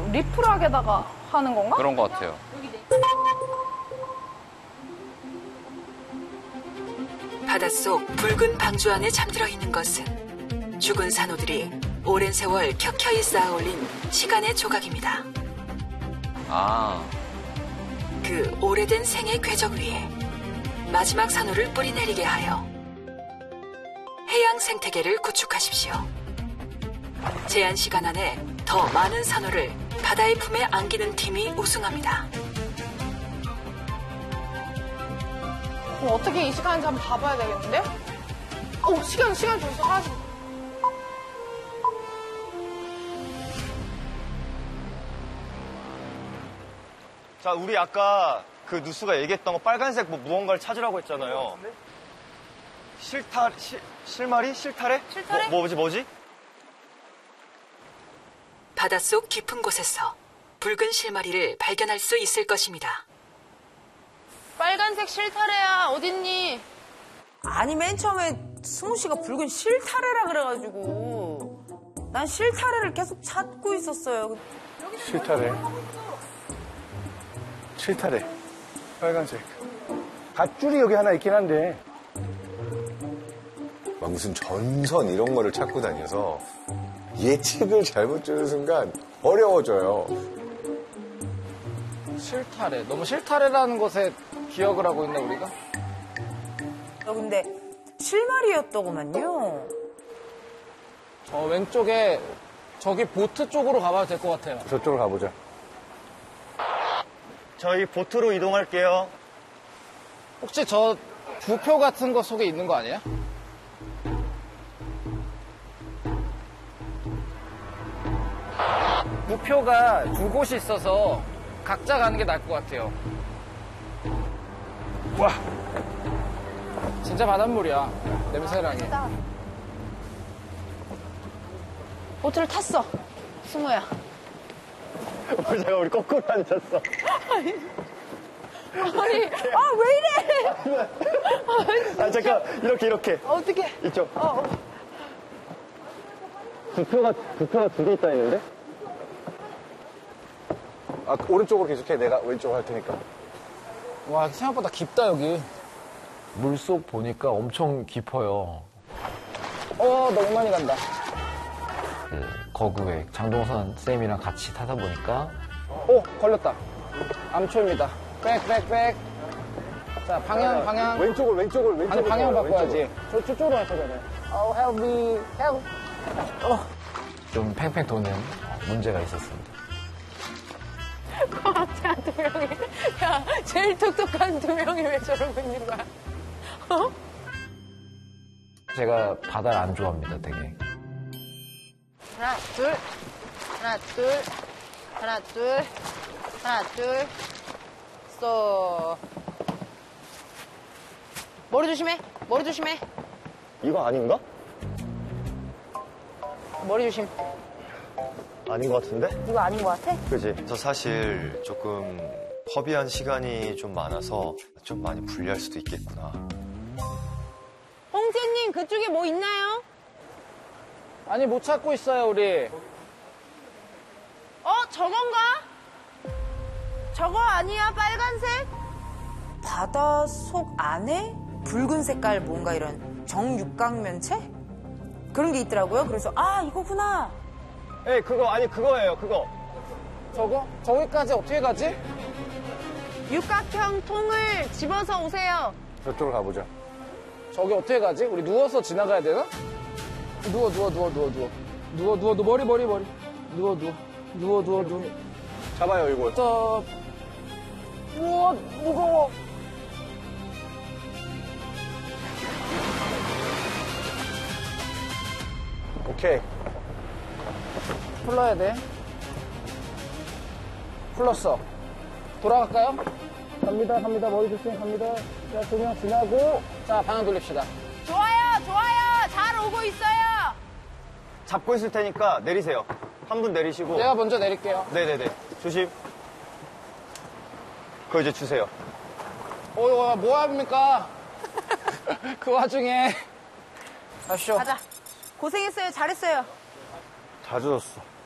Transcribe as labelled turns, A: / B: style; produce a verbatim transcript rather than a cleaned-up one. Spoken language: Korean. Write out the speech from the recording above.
A: 리프락에다가 하는 건가?
B: 그런 것 같아요.
C: 바닷속 붉은 방주 안에 잠들어 있는 것은 죽은 산호들이 오랜 세월 켜켜이 쌓아올린 시간의 조각입니다.
B: 아.
C: 그 오래된 생의 궤적 위에 마지막 산호를 뿌리내리게 하여 해양 생태계를 구축하십시오. 제한 시간 안에 더 많은 산호를 바다의 품에 안기는 팀이 우승합니다.
A: 그럼 어떻게 이 시간인지 한번 봐봐야 되겠는데? 어, 시간, 시간 벌써 하나씩.
D: 자, 우리 아까 그 누수가 얘기했던 거 빨간색 뭐 무언가를 찾으라고 했잖아요. 실타, 실, 실마리? 실타래?
A: 실타래?
D: 뭐, 뭐지, 뭐지?
C: 바닷속 깊은 곳에서 붉은 실마리를 발견할 수 있을 것입니다.
A: 빨간색 실타래야, 어딨니?
E: 아니, 맨 처음에 승우 씨가 붉은 실타래라 그래가지고 난 실타래를 계속 찾고 있었어요.
F: 실타래. 실타래. 빨간색. 밧줄이 여기 하나 있긴 한데.
G: 막 무슨 전선 이런 거를 찾고 다녀서 예측을 잘못 주는 순간 어려워져요.
B: 실타래. 너무 실타래라는 것에 기억을 하고 있나, 우리가?
E: 어, 근데 실마리였더구만요.
B: 어, 왼쪽에 저기 보트 쪽으로 가봐도 될 것 같아요.
F: 저쪽으로 가보자.
D: 저희 보트로 이동할게요.
B: 혹시 저 부표 같은 거 속에 있는 거 아니에요? 부표가 두 곳이 있어서 각자 가는 게 나을 것 같아요.
F: 와!
B: 진짜 바닷물이야. 냄새랑이.
A: 보트를 탔어. 승우야.
D: 제가 우리 거꾸로 앉았어.
A: 아니, 아, 왜 이래?
D: 아, 잠깐, 이렇게, 이렇게.
A: 어떻게?
D: 이쪽.
A: 어, 어.
D: 부표가, 부표가 두 개 있다 했는데?
F: 아, 오른쪽으로 계속해. 내가 왼쪽으로 할 테니까.
B: 와, 생각보다 깊다, 여기.
H: 물속 보니까 엄청 깊어요.
B: 어, 너무 많이 간다.
H: 그 거구에 장동선 쌤이랑 같이 타다 보니까
B: 오, 걸렸다. 암초입니다. 백, 백, 백. 자, 방향, 방향.
F: 왼쪽을, 왼쪽을, 왼쪽을.
B: 아니, 방향
F: 가,
B: 바꿔야지. 저, 저쪽으로 할 거잖아요. Oh, help me, help. 어.
H: 좀 팽팽 도는 문제가 있었습니다.
A: 과학자 두 명이. 야, 제일 똑똑한 두 명이 왜 저러고 있는 거야? 어?
H: 제가 바다를 안 좋아합니다, 되게.
A: 하나, 둘. 하나, 둘. 하나, 둘. 하나, 둘. 쏘. 머리 조심해. 머리 조심해.
D: 이거 아닌가?
A: 머리 조심.
D: 아닌 것 같은데?
A: 이거 아닌 것 같아?
D: 그지? 저 사실 조금 허비한 시간이 좀 많아서 좀 많이 불리할 수도 있겠구나.
A: 홍채님, 그쪽에 뭐 있나요?
B: 아니, 못 찾고 있어요, 우리.
A: 어, 저건가? 저거 아니야, 빨간색?
E: 바다 속 안에 붉은 색깔 뭔가 이런 정육각면체? 그런 게 있더라고요. 그래서 아, 이거구나.
D: 에이, 그거, 아니, 그거예요, 그거.
B: 저거? 저기까지 어떻게 가지?
A: 육각형 통을 집어서 오세요.
F: 저쪽으로 가보자.
B: 저기 어떻게 가지? 우리 누워서 지나가야 되나? 누워, 누워, 누워, 누워, 누워. 누워, 누워, 누워, 머리, 머리, 머리. 누워, 누워. 누워, 누워, 누워.
F: 잡아요, 이거.
B: 또. 우와, 무거워.
F: 오케이.
B: 풀러야 돼. 풀렀어. 돌아갈까요? 갑니다, 갑니다. 머리 조심, 갑니다. 자, 두 명 지나고. 자, 방향 돌립시다.
A: 좋아요, 좋아요. 잘 오고 있어요.
D: 잡고 있을 테니까 내리세요. 한 분 내리시고.
B: 내가 먼저 내릴게요.
D: 네네네. 조심. 그거 이제 주세요.
B: 어, 뭐 합니까? 그 와중에. 가시죠.
A: 가자. 고생했어요. 잘했어요.
F: 다 젖었어.